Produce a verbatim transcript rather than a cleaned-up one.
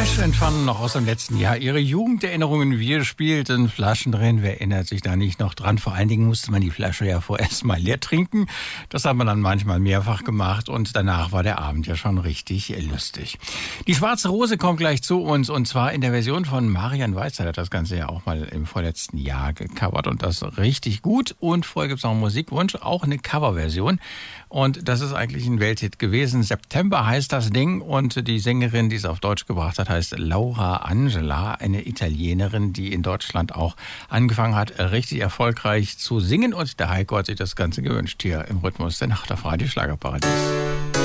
Fresh and Fun noch aus dem letzten Jahr. Ihre Jugenderinnerungen, wir spielten Flaschen drin. Wer erinnert sich da nicht noch dran? Vor allen Dingen musste man die Flasche ja vorerst mal leer trinken. Das hat man dann manchmal mehrfach gemacht und danach war der Abend ja schon richtig lustig. Die Schwarze Rose kommt gleich zu uns und zwar in der Version von Marian Weiß. Der hat das Ganze ja auch mal im vorletzten Jahr gecovert und das richtig gut. Und vorher gibt es noch einen Musikwunsch, auch eine Coverversion. Und das ist eigentlich ein Welthit gewesen. September heißt das Ding und die Sängerin, die es auf Deutsch gebracht hat, heißt Laura Angela, eine Italienerin, die in Deutschland auch angefangen hat, richtig erfolgreich zu singen. Und der Heiko hat sich das Ganze gewünscht hier im Rhythmus der Nacht auf Radio Schlagerparadies.